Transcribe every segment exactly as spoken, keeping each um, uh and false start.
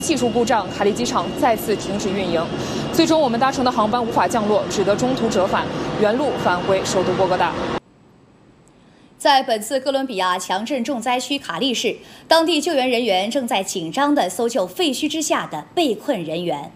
技术故障，凯利机场再次停止运营。最终，我们搭乘的航班无法降落，只得中途折返，原路返回首都波哥大。 在本次哥伦比亚强震重灾区卡利市，当地救援人员正在紧张地搜救废墟之下的被困人员。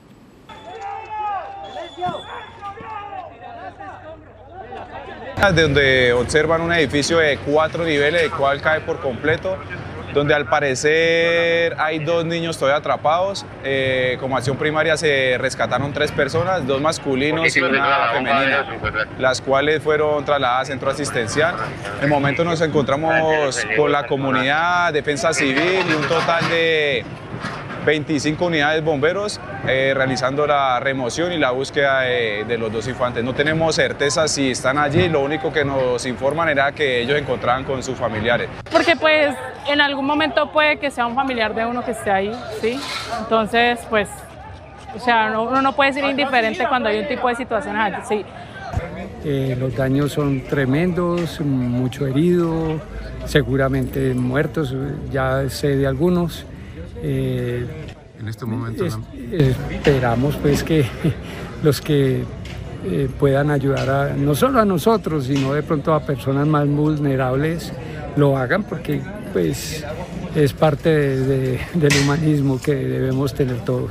donde observan un edificio de cuatro niveles, el cual cae por completo, donde al parecer hay dos niños todavía atrapados. Eh, como acción primaria se rescataron tres personas, dos masculinos y una femenina, las cuales fueron trasladadas a centro asistencial. En el momento nos encontramos con la comunidad, defensa civil y un total de veinticinco unidades bomberos eh, realizando la remoción y la búsqueda de, de los dos infantes. No tenemos certeza si están allí, lo único que nos informan era que ellos se encontraban con sus familiares. Porque pues en algún momento puede que sea un familiar de uno que esté ahí, ¿sí? Entonces pues, o sea, no, uno no puede ser indiferente cuando hay un tipo de situaciones así, sí. Eh, los daños son tremendos, mucho herido, seguramente muertos, ya sé de algunos. Eh, en este momento es, esperamos pues que los que eh, puedan ayudar a, no solo a nosotros, sino de pronto a personas más vulnerables, lo hagan porque pues es parte de, de, del humanismo que debemos tener todos.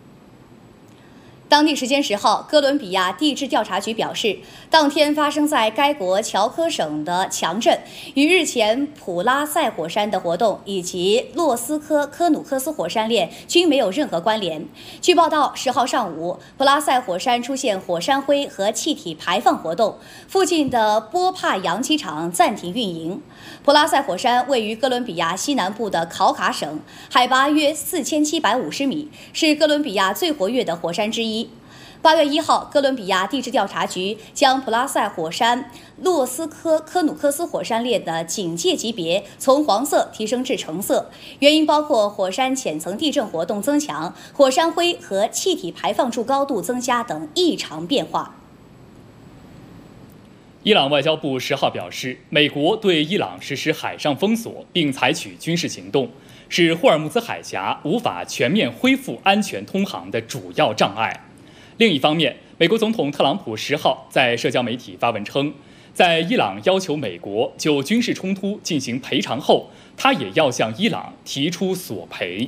当地时间十号，哥伦比亚地质调查局表示，当天发生在该国乔科省的强震，与日前普拉塞火山的活动以及洛斯科科努科斯火山链均没有任何关联。据报道，十号上午，普拉塞火山出现火山灰和气体排放活动，附近的波帕扬机场暂停运营。普拉塞火山位于哥伦比亚西南部的考卡省，海拔约四千七百五十米，是哥伦比亚最活跃的火山之一。 八月一号，哥伦比亚地质调查局将普拉塞火山洛斯科科努科斯火山链的警戒级别从黄色提升至橙色，原因包括火山浅层地震活动增强、火山灰和气体排放柱高度增加等异常变化。 伊朗外交部十号表示，美国对伊朗实施海上封锁，并采取军事行动，是霍尔木兹海峡无法全面恢复安全通航的主要障碍。 另一方面，美国总统特朗普十号在社交媒体发文称，在伊朗要求美国就军事冲突进行赔偿后，他也要向伊朗提出索赔。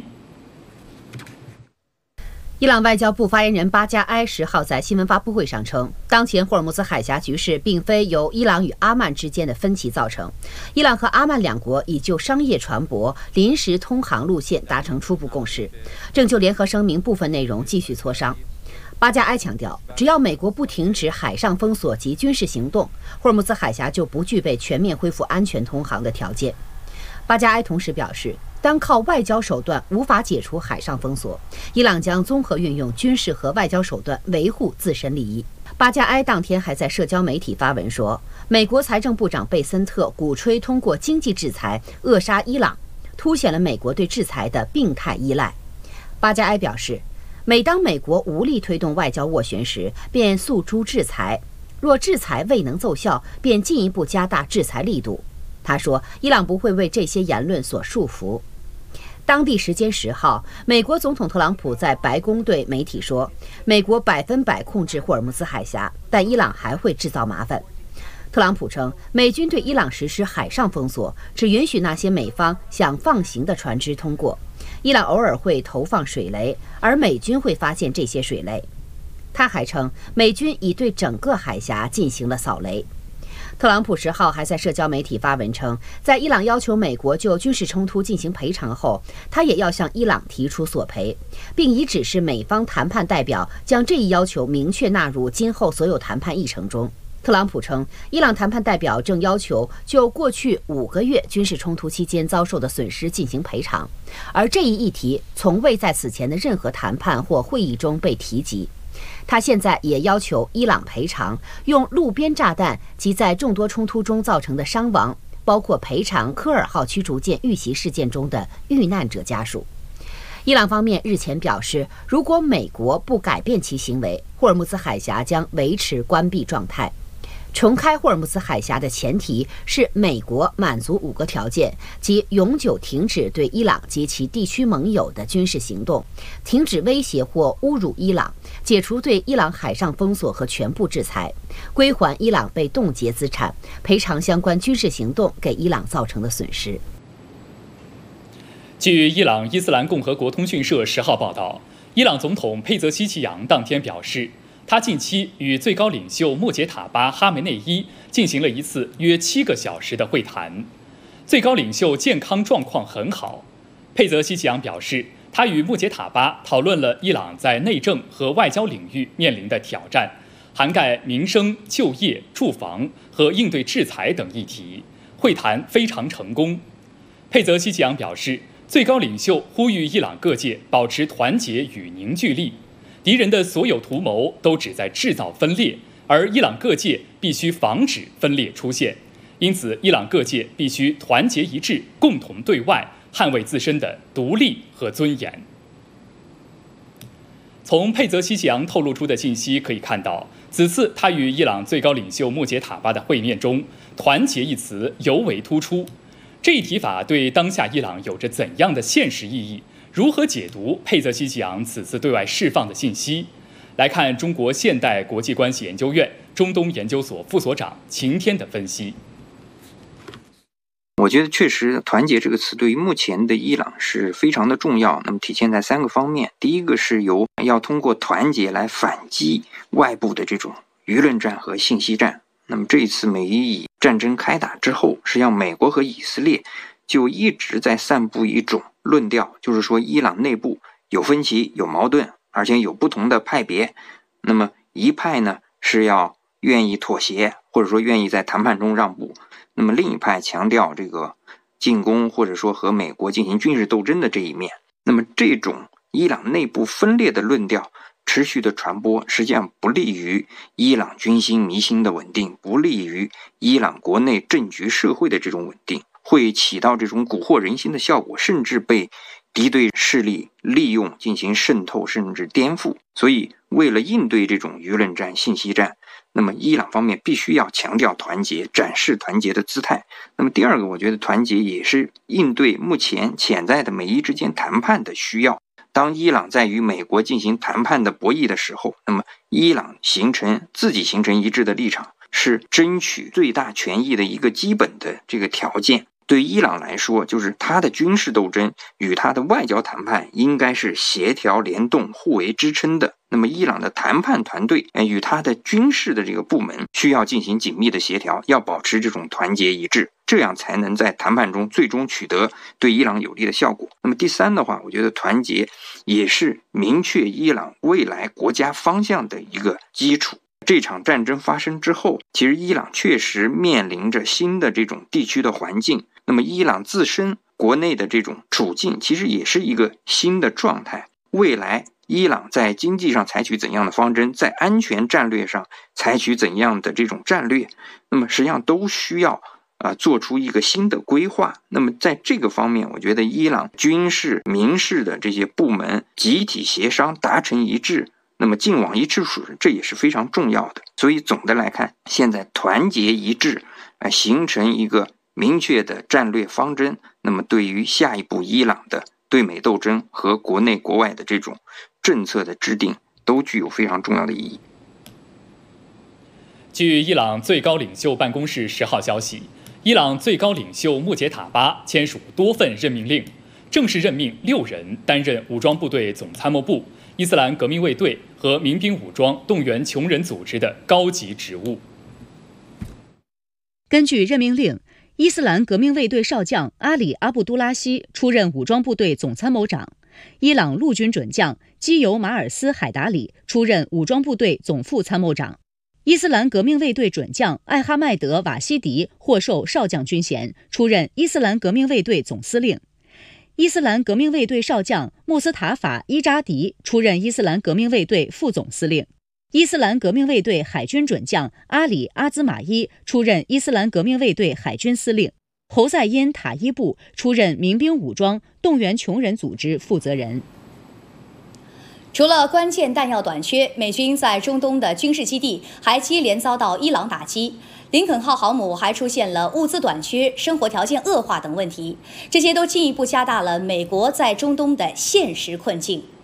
伊朗外交部发言人巴加埃十号在新闻发布会上称，当前霍尔木兹海峡局势并非由伊朗与阿曼之间的分歧造成，伊朗和阿曼两国已就商业船舶临时通航路线达成初步共识，正就联合声明部分内容继续磋商。 巴加埃强调，只要美国不停止海上封锁及军事行动，霍尔木兹海峡就不具备全面恢复安全通航的条件。巴加埃同时表示，单靠外交手段无法解除海上封锁，伊朗将综合运用军事和外交手段维护自身利益。巴加埃当天还在社交媒体发文说，美国财政部长贝森特鼓吹通过经济制裁扼杀伊朗，凸显了美国对制裁的病态依赖。巴加埃表示， 每当美国无力推动外交斡旋时，便诉诸制裁；若制裁未能奏效，便进一步加大制裁力度。他说，伊朗不会为这些言论所束缚。当地时间十号，美国总统特朗普在白宫对媒体说，美国百分百控制霍尔木兹海峡，但伊朗还会制造麻烦。特朗普称，美军对伊朗实施海上封锁，只允许那些美方想放行的船只通过。 伊朗偶尔会投放水雷，而美军会发现这些水雷。他还称，美军已对整个海峡进行了扫雷。特朗普十号还在社交媒体发文称，在伊朗要求美国就军事冲突进行赔偿后，他也要向伊朗提出索赔，并已指示美方谈判代表将这一要求明确纳入今后所有谈判议程中。 特朗普称，伊朗谈判代表正要求就过去五个月军事冲突期间遭受的损失进行赔偿，而这一议题从未在此前的任何谈判或会议中被提及。他现在也要求伊朗赔偿用路边炸弹及在众多冲突中造成的伤亡，包括赔偿科尔号驱逐舰遇袭事件中的遇难者家属。伊朗方面日前表示，如果美国不改变其行为，霍尔木兹海峡将维持关闭状态。 重开霍尔木兹海峡的前提是美国满足五个条件，即永久停止对伊朗及其地区盟友的军事行动，停止威胁或侮辱伊朗，解除对伊朗海上封锁和全部制裁，归还伊朗被冻结资产，赔偿相关军事行动给伊朗造成的损失。 据伊朗伊斯兰共和国通讯社十号报道，伊朗总统佩泽希奇扬当天表示，他近期与最高领袖穆杰塔巴·哈梅内伊进行了一次约七个小时的会谈，最高领袖健康状况很好。佩泽希奇扬表示，他与穆杰塔巴讨论了伊朗在内政和外交领域面临的挑战，涵盖民生、就业、住房和应对制裁等议题，会谈非常成功。佩泽希奇扬表示，最高领袖呼吁伊朗各界保持团结与凝聚力，敌人的所有图谋都旨在制造分裂，而伊朗各界必须防止分裂出现。因此，伊朗各界必须团结一致，共同对外，捍卫自身的独立和尊严。从佩泽希奇扬透露出的信息可以看到，此次他与伊朗最高领袖穆杰塔巴的会面中，团结一词尤为突出。这一提法对当下伊朗有着怎样的现实意义？如何解读佩泽希奇扬此次对外释放的信息？来看中国现代国际关系研究院中东研究所副所长秦天的分析。 我觉得确实团结这个词对于目前的伊朗是非常的重要，那么体现在三个方面。第一个是由要通过团结来反击外部的这种舆论战和信息战。那么这一次美伊战争开打之后，实际上美国和以色列就一直在散布一种论调，就是说伊朗内部有分歧、有矛盾，而且有不同的派别。那么一派呢是要愿意妥协，或者说愿意在谈判中让步，那么另一派强调这个进攻或者说和美国进行军事斗争的这一面。那么这种伊朗内部分裂的论调持续的传播，实际上不利于伊朗军心民心的稳定，不利于伊朗国内政局社会的这种稳定，会起到这种蛊惑人心的效果，甚至被敌对势力利用进行渗透甚至颠覆。所以为了应对这种舆论战、信息战，那么伊朗方面必须要强调团结，展示团结的姿态。那么第二个，我觉得团结也是应对目前潜在的美伊之间谈判的需要。当伊朗在与美国进行谈判的博弈的时候，那么伊朗形成自己形成一致的立场，是争取最大权益的一个基本的这个条件。对伊朗来说，就是他的军事斗争与他的外交谈判应该是协调联动、互为支撑的。那么伊朗的谈判团队与他的军事的这个部门需要进行紧密的协调，要保持这种团结一致，这样才能在谈判中最终取得对伊朗有利的效果。那么第三的话，我觉得团结也是明确伊朗未来国家方向的一个基础。这场战争发生之后，其实伊朗确实面临着新的这种地区的环境，那么伊朗自身国内的这种处境其实也是一个新的状态。未来伊朗在经济上采取怎样的方针，在安全战略上采取怎样的这种战略，那么实际上都需要啊、呃、做出一个新的规划。那么在这个方面，我觉得伊朗军事、民事的这些部门集体协商达成一致，那么劲往一致使，这也是非常重要的。所以总的来看，现在团结一致，呃，形成一个明确的战略方针，那么对于下一步伊朗的对美斗争和国内国外的这种政策的制定，都具有非常重要的意义。 据伊朗最高领袖办公室十号消息，伊朗最高领袖穆杰塔巴签署多份任命令，正式任命六人担任武装部队总参谋部、伊斯兰革命卫队和民兵武装动员穷人组织的高级职务。 根据任命令，伊斯兰革命卫队少将阿里·阿布都拉希出任武装部队总参谋长，伊朗陆军准将基尤马尔斯·海达里出任武装部队总副参谋长，伊斯兰革命卫队准将艾哈迈德·瓦西迪获授少将军衔，出任伊斯兰革命卫队总司令。伊斯兰革命卫队少将穆斯塔法·伊扎迪出任伊斯兰革命卫队副总司令。伊斯兰革命卫队海军准将阿里·阿兹马伊出任伊斯兰革命卫队海军司令。侯赛因·塔伊布出任民兵武装动员穷人组织负责人。 除了关键弹药短缺，美军在中东的军事基地还接连遭到伊朗打击。林肯号航母还出现了物资短缺、生活条件恶化等问题，这些都进一步加大了美国在中东的现实困境。